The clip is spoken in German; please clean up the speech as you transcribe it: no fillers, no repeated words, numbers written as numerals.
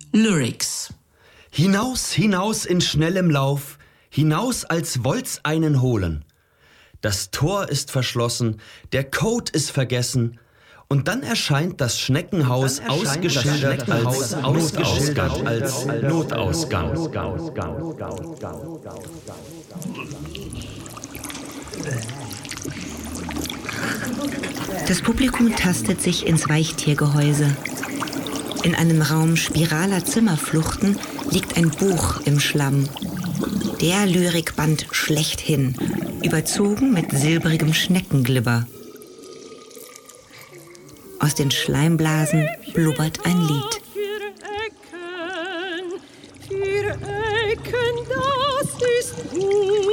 Lyrics. Hinaus, hinaus in schnellem Lauf, hinaus, als wollt's einen holen. Das Tor ist verschlossen, der Code ist vergessen, und dann erscheint das Schneckenhaus ausgeschildert als Notausgang. Das Publikum tastet sich ins Weichtiergehäuse. In einem Raum spiraler Zimmerfluchten liegt ein Buch im Schlamm. Der Lyrikband schlechthin, überzogen mit silbrigem Schneckenglibber. Aus den Schleimblasen blubbert ein Lied. Vier Ecken, das ist gut.